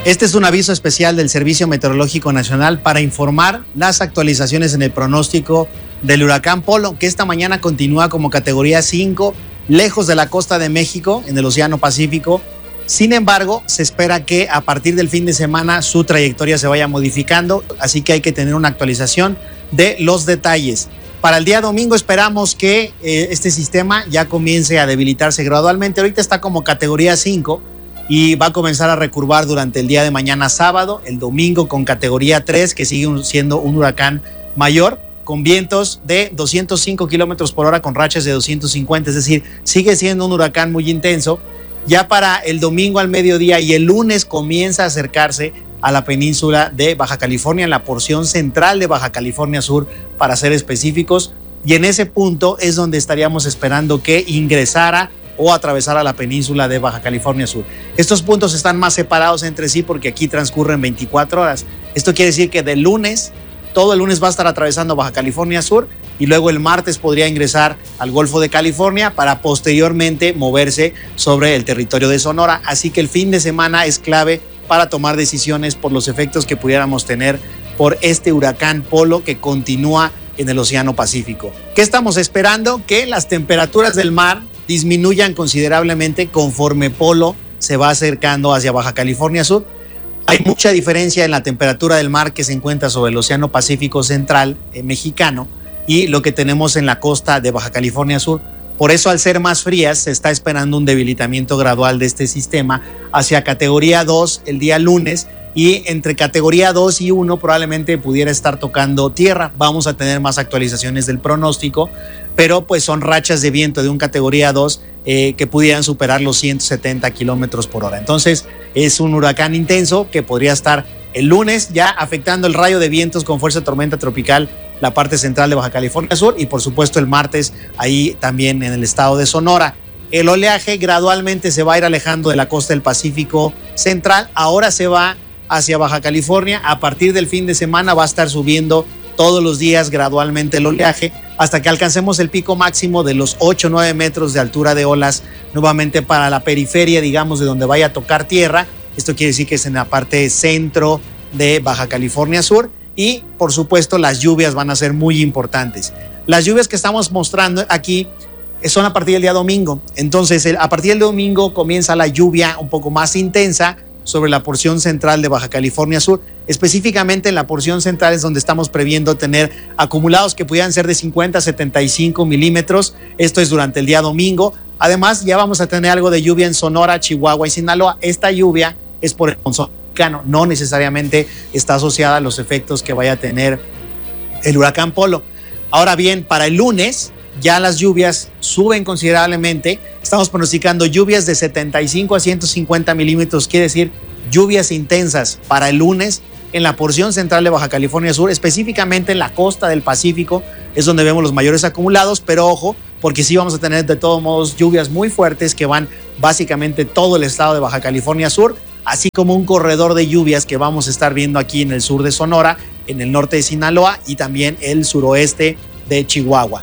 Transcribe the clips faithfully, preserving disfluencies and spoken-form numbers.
Este es un aviso especial del Servicio Meteorológico Nacional para informar las actualizaciones en el pronóstico del huracán Polo, que esta mañana continúa como categoría cinco, lejos de la costa de México, en el Océano Pacífico. Sin embargo, se espera que a partir del fin de semana su trayectoria se vaya modificando, así que hay que tener una actualización de los detalles. Para el día domingo esperamos que eh, este sistema ya comience a debilitarse gradualmente. Ahorita está como categoría cinco y va a comenzar a recurvar durante el día de mañana sábado, el domingo con categoría tres, que sigue siendo un huracán mayor, con vientos de doscientos cinco kilómetros por hora con rachas de doscientos cincuenta, es decir, sigue siendo un huracán muy intenso. Ya para el domingo al mediodía y el lunes comienza a acercarse a la península de Baja California, en la porción central de Baja California Sur, para ser específicos, y en ese punto es donde estaríamos esperando que ingresara o atravesara la península de Baja California Sur. Estos puntos están más separados entre sí porque aquí transcurren veinticuatro horas. Esto quiere decir que del lunes, todo el lunes va a estar atravesando Baja California Sur y luego el martes podría ingresar al Golfo de California para posteriormente moverse sobre el territorio de Sonora. Así que el fin de semana es clave para tomar decisiones por los efectos que pudiéramos tener por este huracán Polo que continúa en el Océano Pacífico. ¿Qué estamos esperando? Que las temperaturas del mar disminuyan considerablemente conforme Polo se va acercando hacia Baja California Sur. Hay mucha diferencia en la temperatura del mar que se encuentra sobre el Océano Pacífico Central eh, mexicano y lo que tenemos en la costa de Baja California Sur. Por eso, al ser más frías, se está esperando un debilitamiento gradual de este sistema hacia categoría dos el día lunes, y entre categoría dos y uno probablemente pudiera estar tocando tierra. Vamos a tener más actualizaciones del pronóstico, pero pues son rachas de viento de un categoría dos eh, que pudieran superar los ciento setenta kilómetros por hora. Entonces es un huracán intenso que podría estar el lunes ya afectando el rayo de vientos con fuerza de tormenta tropical la parte central de Baja California Sur, y por supuesto el martes ahí también en el estado de Sonora. El oleaje gradualmente se va a ir alejando de la costa del Pacífico Central. Ahora se va hacia Baja California. A partir del fin de semana va a estar subiendo todos los días gradualmente el oleaje hasta que alcancemos el pico máximo de los ocho o nueve metros de altura de olas nuevamente para la periferia, digamos, de donde vaya a tocar tierra. Esto quiere decir que es en la parte centro de Baja California Sur, y por supuesto las lluvias van a ser muy importantes. Las lluvias que estamos mostrando aquí son a partir del día domingo. Entonces a partir del domingo comienza la lluvia un poco más intensa sobre la porción central de Baja California Sur. Específicamente en la porción central es donde estamos previendo tener acumulados que pudieran ser de cincuenta a setenta y cinco milímetros. Esto es durante el día domingo. Además, ya vamos a tener algo de lluvia en Sonora, Chihuahua y Sinaloa. Esta lluvia es por el monzón mexicano, no necesariamente está asociada a los efectos que vaya a tener el huracán Polo. Ahora bien, para el lunes ya las lluvias suben considerablemente. Estamos pronosticando lluvias de setenta y cinco a ciento cincuenta milímetros, quiere decir lluvias intensas para el lunes en la porción central de Baja California Sur, específicamente en la costa del Pacífico, es donde vemos los mayores acumulados, pero ojo, porque sí vamos a tener de todos modos lluvias muy fuertes que van básicamente todo el estado de Baja California Sur, así como un corredor de lluvias que vamos a estar viendo aquí en el sur de Sonora, en el norte de Sinaloa y también el suroeste de Chihuahua.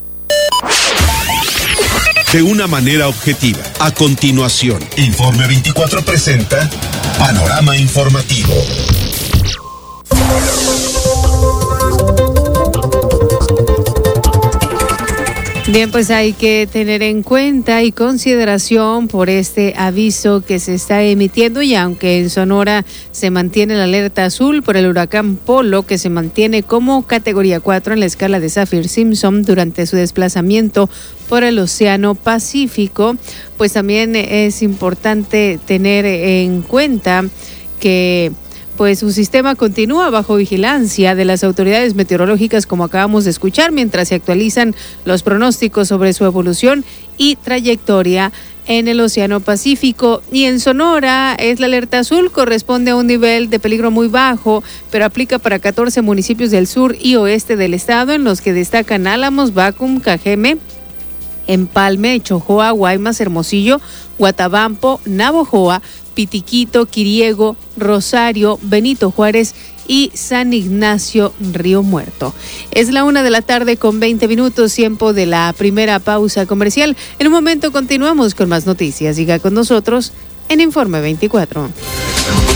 De una manera objetiva. A continuación, Informe veinticuatro presenta Panorama Informativo. Bien, pues hay que tener en cuenta y consideración por este aviso que se está emitiendo, y aunque en Sonora se mantiene la alerta azul por el huracán Polo, que se mantiene como categoría cuatro en la escala de Saffir-Simpson durante su desplazamiento por el Océano Pacífico, pues también es importante tener en cuenta que pues su sistema continúa bajo vigilancia de las autoridades meteorológicas, como acabamos de escuchar, mientras se actualizan los pronósticos sobre su evolución y trayectoria en el Océano Pacífico. Y en Sonora es la alerta azul, corresponde a un nivel de peligro muy bajo, pero aplica para catorce municipios del sur y oeste del estado, en los que destacan Álamos, Bacum, Cajeme, Empalme, Chojoa, Guaymas, Hermosillo, Guatabampo, Navojoa, Pitiquito, Quiriego, Rosario, Benito Juárez y San Ignacio, Río Muerto. Es la una de la tarde con veinte minutos, tiempo de la primera pausa comercial. En un momento continuamos con más noticias. Siga con nosotros en Informe veinticuatro.